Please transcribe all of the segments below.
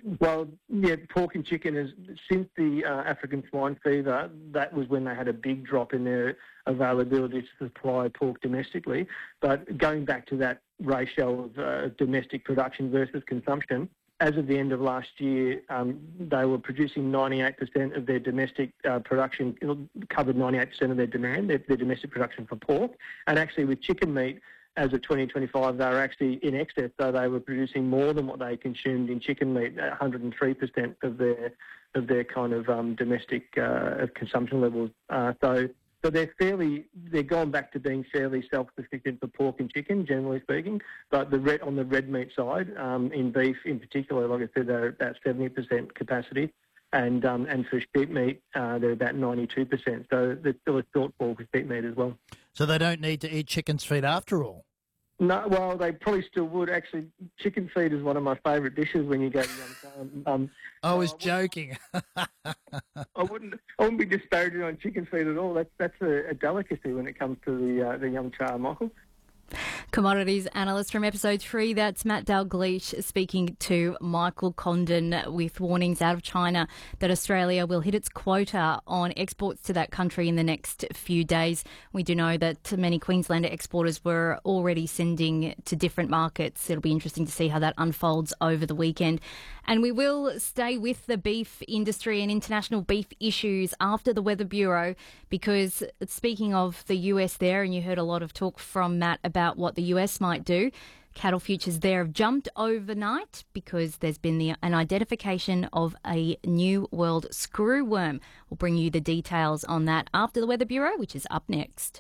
Well, yeah, pork and chicken is, since the African swine fever, that was when they had a big drop in their availability to supply pork domestically. But going back to that ratio of domestic production versus consumption, as of the end of last year, they were producing 98% of their domestic production, covered 98% of their demand, their domestic production for pork. And actually with chicken meat, as of 2025, they were actually in excess, so they were producing more than what they consumed in chicken meat, 103% of their kind of domestic consumption levels. So they're gone back to being fairly self-sufficient for pork and chicken, generally speaking. But on the red meat side, in beef in particular, like I said, they're about 70% capacity. And for sheep meat, they're about 92%. So there's still a shortfall for sheep meat as well. So they don't need to eat chicken's feet after all? No, well, they probably still would. Actually, chicken feet is one of my favourite dishes when you go to Yum. I was joking. I wouldn't be disparaging on chicken feet at all. That's a delicacy when it comes to the Yum Cha, Michael. Commodities analyst from episode 3, that's Matt Dalgleish speaking to Michael Condon with warnings out of China that Australia will hit its quota on exports to that country in the next few days. We do know that many Queenslander exporters were already sending to different markets. It'll be interesting to see how that unfolds over the weekend. And we will stay with the beef industry and international beef issues after the Weather Bureau, because speaking of the US there, and you heard a lot of talk from Matt about what the US might do, cattle futures there have jumped overnight because there's been an identification of a new world screwworm. We'll bring you the details on that after the Weather Bureau, which is up next.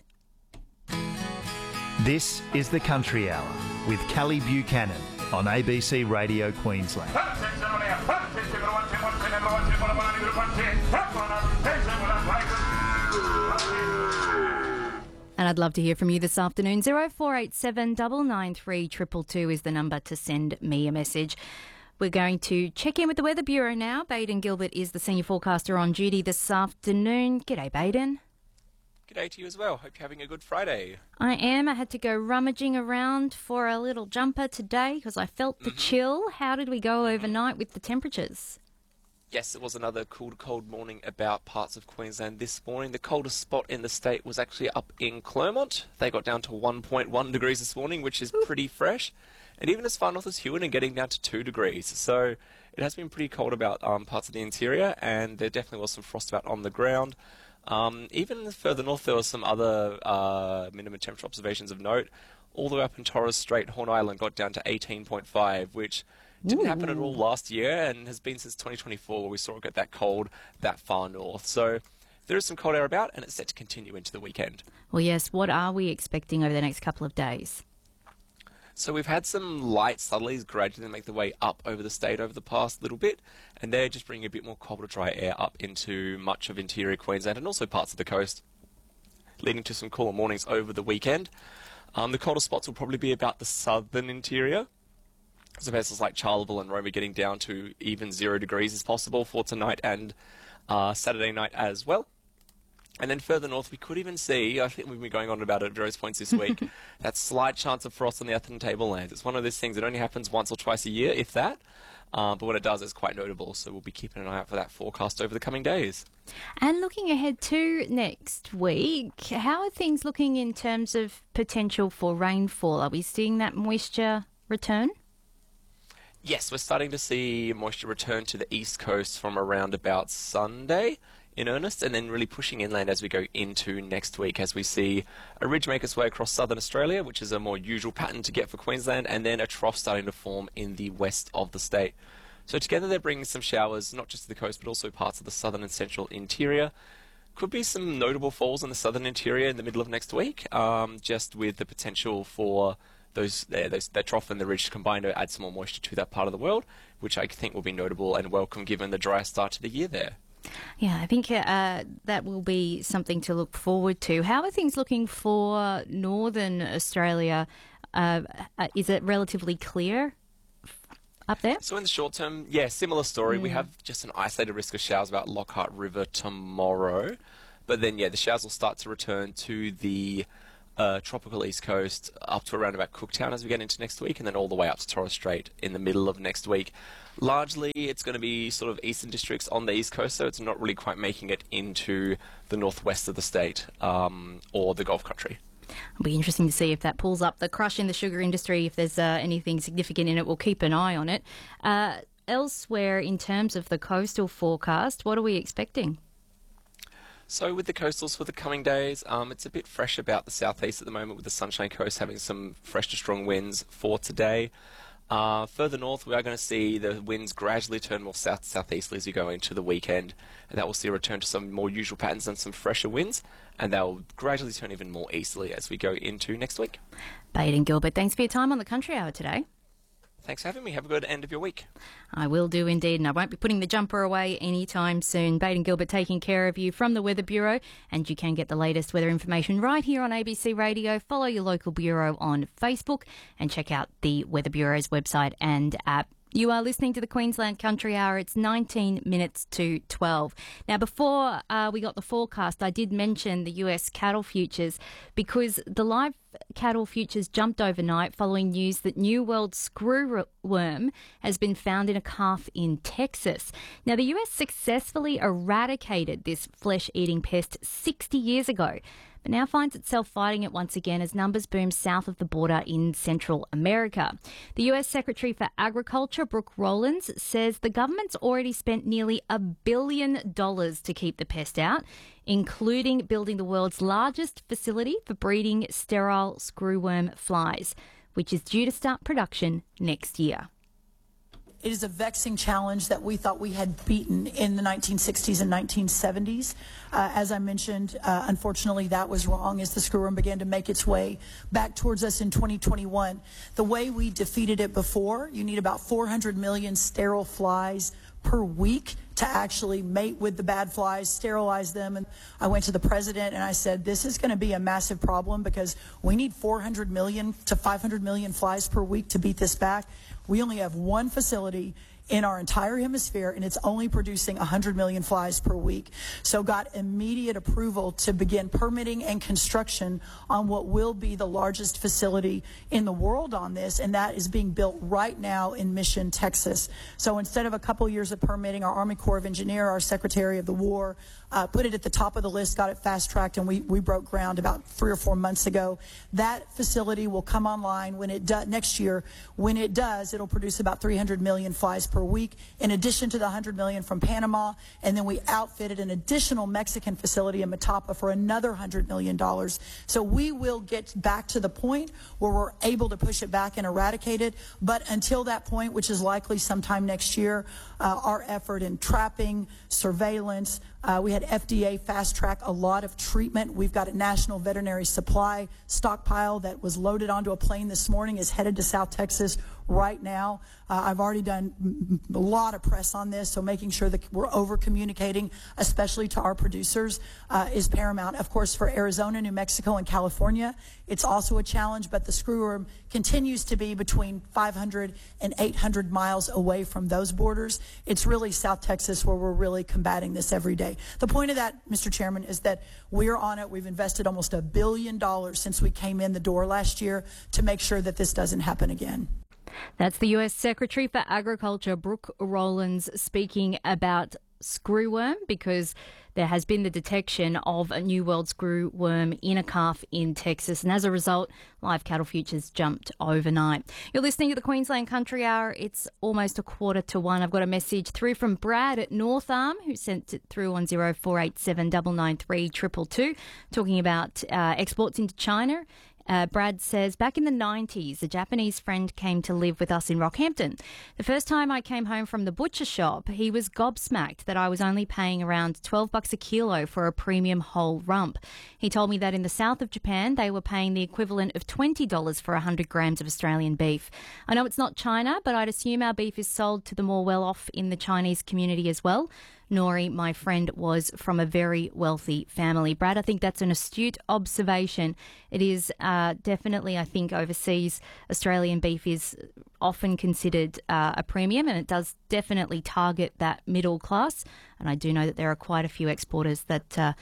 This is the Country Hour with Callie Buchanan on ABC Radio Queensland. And I'd love to hear from you this afternoon. 0487 993 222 is the number to send me a message. We're going to check in with the Weather Bureau now. Baden Gilbert is the senior forecaster on duty this afternoon. G'day, Baden. G'day to you as well. Hope you're having a good Friday. I am. I had to go rummaging around for a little jumper today because I felt the chill. How did we go overnight with the temperatures? Yes, it was another cold morning about parts of Queensland this morning. The coldest spot in the state was actually up in Clermont. They got down to 1.1 degrees this morning, which is pretty fresh. And even as far north as Hewin, getting down to 2 degrees. So it has been pretty cold about parts of the interior, and there definitely was some frost about on the ground. Even further north, there was some other minimum temperature observations of note. All the way up in Torres Strait, Horn Island got down to 18.5, which didn't happen at all last year and has been since 2024 where we saw it get that cold that far north. So there is some cold air about, and it's set to continue into the weekend. Well, yes. What are we expecting over the next couple of days? So we've had some light southerlies gradually make their way up over the state over the past little bit, and they're just bringing a bit more colder, dry air up into much of interior Queensland and also parts of the coast, leading to some cooler mornings over the weekend. The colder spots will probably be about the southern interior. So places like Charleville and Roma getting down to even 0 degrees is possible for tonight and Saturday night as well. And then further north, we could even see, I think we've been going on about it at various points this week, that slight chance of frost on the Atherton Tablelands. It's one of those things that only happens once or twice a year, if that. But when it does, it's quite notable. So we'll be keeping an eye out for that forecast over the coming days. And looking ahead to next week, how are things looking in terms of potential for rainfall? Are we seeing that moisture return? Yes, we're starting to see moisture return to the east coast from around about Sunday in earnest, and then really pushing inland as we go into next week as we see a ridge make its way across southern Australia, which is a more usual pattern to get for Queensland, and then a trough starting to form in the west of the state. So together they're bringing some showers, not just to the coast, but also parts of the southern and central interior. Could be some notable falls in the southern interior in the middle of next week, just with the potential for that trough and the ridge combined to add some more moisture to that part of the world, which I think will be notable and welcome given the dry start to the year there. Yeah, I think that will be something to look forward to. How are things looking for northern Australia? Is it relatively clear up there? So in the short term, yeah, similar story. We have just an isolated risk of showers about Lockhart River tomorrow. But then, yeah, the showers will start to return to the tropical east coast up to around about Cooktown as we get into next week, and then all the way up to Torres Strait in the middle of next week. Largely, it's going to be sort of eastern districts on the east coast, so it's not really quite making it into the northwest of the state or the Gulf country. It'll be interesting to see if that pulls up the crush in the sugar industry. If there's anything significant in it, we'll keep an eye on it. Elsewhere, in terms of the coastal forecast, what are we expecting? So with the coastals for the coming days, it's a bit fresh about the southeast at the moment, with the Sunshine Coast having some fresh to strong winds for today. Further north, we are going to see the winds gradually turn more south-southeasterly as you go into the weekend, and that will see a return to some more usual patterns and some fresher winds, and they'll gradually turn even more easterly as we go into next week. Baden Gilbert, thanks for your time on the Country Hour today. Thanks for having me. Have a good end of your week. I will do indeed, and I won't be putting the jumper away anytime soon. Baden Gilbert taking care of you from the Weather Bureau, and you can get the latest weather information right here on ABC Radio. Follow your local bureau on Facebook and check out the Weather Bureau's website and app. You are listening to the Queensland Country Hour. It's 19 minutes to 12. Now, before we got the forecast, I did mention the US cattle futures because the live cattle futures jumped overnight following news that New World screwworm has been found in a calf in Texas. Now, the US successfully eradicated this flesh-eating pest 60 years ago, but now finds itself fighting it once again as numbers boom south of the border in Central America. The US Secretary for Agriculture, Brooke Rollins, says the government's already spent nearly $1 billion to keep the pest out, including building the world's largest facility for breeding sterile screwworm flies, which is due to start production next year. It is a vexing challenge that we thought we had beaten in the 1960s and 1970s. As I mentioned, unfortunately, that was wrong as the screwworm began to make its way back towards us in 2021. The way we defeated it before, you need about 400 million sterile flies per week to actually mate with the bad flies, sterilize them. And I went to the president and I said, this is going to be a massive problem because we need 400 million to 500 million flies per week to beat this back. We only have one facility in our entire hemisphere, and it's only producing 100 million flies per week. So got immediate approval to begin permitting and construction on what will be the largest facility in the world on this, and that is being built right now in Mission, Texas. So instead of a couple years of permitting, our Army Corps of Engineers, our Secretary of the War, put it at the top of the list, got it fast-tracked, and we broke ground about 3 or 4 months ago. That facility will come online when it next year. When it does, it'll produce about 300 million flies per week, in addition to the 100 million from Panama, and then we outfitted an additional Mexican facility in Matapa for another $100 million. So we will get back to the point where we're able to push it back and eradicate it, but until that point, which is likely sometime next year, our effort in trapping, surveillance, we had FDA fast-track a lot of treatment. We've got a national veterinary supply stockpile that was loaded onto a plane this morning, is headed to South Texas right now. I've already done a lot of press on this, so making sure that we're over-communicating, especially to our producers, is paramount. Of course, for Arizona, New Mexico, and California, it's also a challenge, but the screwworm continues to be between 500 and 800 miles away from those borders. It's really South Texas where we're really combating this every day. The point of that, Mr. Chairman, is that we're on it. We've invested almost $1 billion since we came in the door last year to make sure that this doesn't happen again. That's the US Secretary for Agriculture, Brooke Rollins, speaking about screwworm, because there has been the detection of a New World screwworm in a calf in Texas, and as a result, live cattle futures jumped overnight. You're listening to the Queensland Country Hour. It's almost 1:45. I've got a message through from Brad at North Arm, who sent it through on 0487 993 222, talking about exports into China. Brad says, back in the 90s, a Japanese friend came to live with us in Rockhampton. The first time I came home from the butcher shop, he was gobsmacked that I was only paying around $12 a kilo for a premium whole rump. He told me that in the south of Japan, they were paying the equivalent of $20 for 100 grams of Australian beef. I know it's not China, but I'd assume our beef is sold to the more well-off in the Chinese community as well. Nori, my friend, was from a very wealthy family. Brad, I think that's an astute observation. It is definitely, I think, overseas, Australian beef is often considered a premium, and it does definitely target that middle class. And I do know that there are quite a few exporters that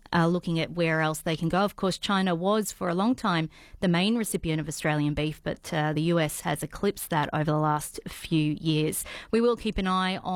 looking at where else they can go. Of course, China was for a long time the main recipient of Australian beef, but the US has eclipsed that over the last few years. We will keep an eye on